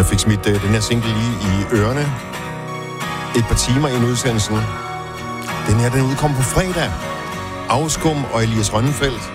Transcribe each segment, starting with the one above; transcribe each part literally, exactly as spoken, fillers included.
Jeg fik smidt uh, den her single lige i ørerne et par timer i udsendelsen. Den her, den udkom på fredag. Auskum og Elias Rønnenfeldt.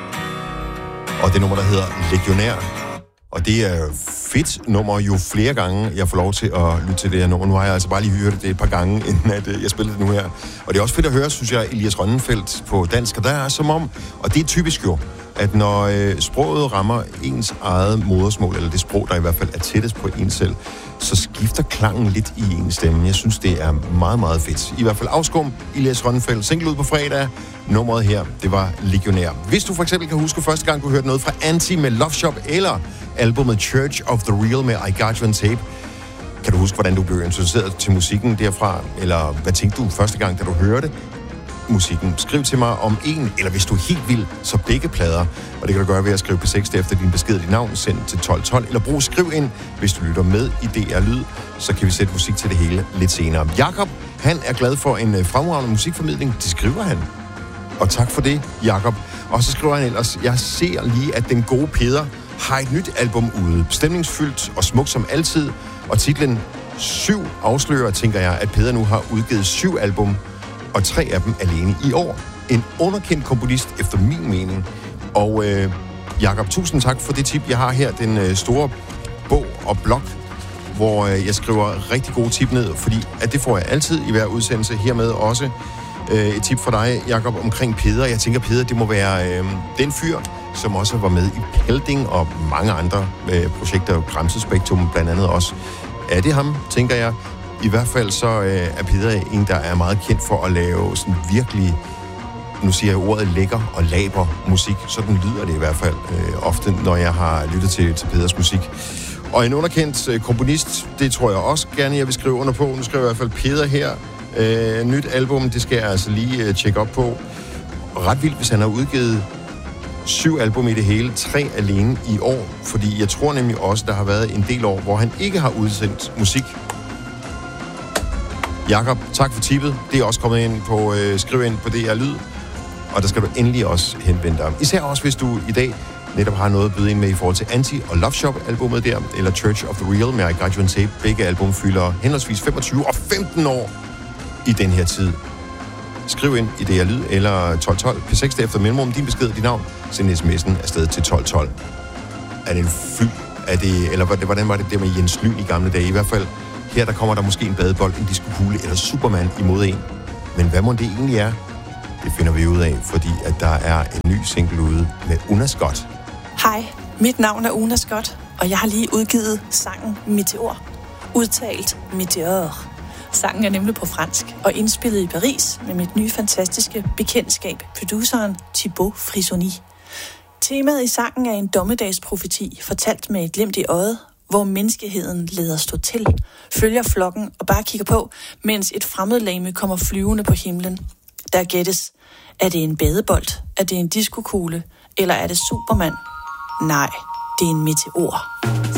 Og det nummer, der hedder Legionær. Og det er fedt nummer, jo flere gange jeg får lov til at lytte til det her nummer. Nu har jeg altså bare lige hørt det et par gange, inden at jeg spillede det nu her. Og det er også fedt at høre, synes jeg, Elias Rønnenfeldt på dansk. Og der er som om, og det er typisk jo, at når øh, sproget rammer ens eget modersmål, eller det sprog, der i hvert fald er tættest på en selv, så skifter klangen lidt i ens stemme. Jeg synes, det er meget, meget fedt. I hvert fald Auskum, Elias Rønnenfeldt, single ud på fredag. Nummeret her, det var Legionær. Hvis du for eksempel kan huske første gang, du hørte noget fra Anti med Love Shop, eller albumet Church of the Real med I Got You on Tape, kan du huske, hvordan du blev introduceret til musikken derfra? Eller hvad tænkte du første gang, da du hørte musikken? Skriv til mig om en, eller hvis du er helt vild, så begge plader. Og det kan du gøre ved at skrive P seks efter din besked og dit navn, send til tolv tolv, eller brug skriv ind, hvis du lytter med i D R Lyd, så kan vi sætte musik til det hele lidt senere. Jakob, han er glad for en fremragende musikformidling, det skriver han. Og tak for det, Jakob. Og så skriver han ellers, jeg ser lige, at den gode Peder har et nyt album ude. Stemningsfyldt og smukt som altid. Og titlen syv afslører, tænker jeg, at Peder nu har udgivet syv album, og tre af dem alene i år. En underkendt komponist, efter min mening. Og øh, Jakob, tusind tak for det tip, jeg har her. Den øh, store bog og blog, hvor øh, jeg skriver rigtig gode tip ned, fordi at det får jeg altid i hver udsendelse. Hermed også øh, et tip for dig, Jakob, omkring Peder. Jeg tænker, Peder, det må være øh, den fyr, som også var med i Pelding og mange andre øh, projekter, Gramsespektrum blandt andet også. Er det ham, tænker jeg? I hvert fald så øh, er Peder en, der er meget kendt for at lave sådan virkelig, nu siger jeg ordet lækker og laber musik. Sådan lyder det i hvert fald øh, ofte, når jeg har lyttet til, til Peders musik. Og en underkendt øh, komponist, det tror jeg også gerne, jeg vil skrive under på. Nu skriver jeg i hvert fald Peder her. Øh, nyt album, det skal jeg altså lige øh, tjekke op på. Ret vildt, hvis han har udgivet syv album i det hele, tre alene i år. Fordi jeg tror nemlig også, der har været en del år, hvor han ikke har udsendt musik. Jakob, tak for tippet. Det er også kommet ind på øh, skriv ind på D R Lyd. Og der skal du endelig også henvende dig. Især også, hvis du i dag netop har noget at byde ind med i forhold til Anti og Love Shop-albumet der, eller Church of the Real med I Got You on Tape. Begge album fylder henholdsvis femogtyve og femten år i den her tid. Skriv ind i D R Lyd eller tolv tolv. P seks efter mellemrum, din besked og dit navn. Send sms'en afsted til tolv tolv. Er det en fyld? Er det, eller hvordan var det der med Jens Lyn i gamle dage? I hvert fald her, der kommer der måske en badebold, en diskokugle eller Superman imod en. Men hvad må det egentlig er? Det finder vi ud af, fordi at der er en ny single ude med Una Scott. Hej, mit navn er Una Scott, og jeg har lige udgivet sangen Meteor. Udtalt Meteor. Sangen er nemlig på fransk og indspillet i Paris med mit nye fantastiske bekendtskab, produceren Thibaut Frisoni. Temaet i sangen er en dommedagsprofeti, fortalt med et glimt i øjet, hvor menneskeheden lader stå til, følger flokken og bare kigger på, mens et fremmedlegeme kommer flyvende på himlen. Der gættes, er det en badebold, er det en diskokugle, eller er det Superman? Nej, det er en meteor.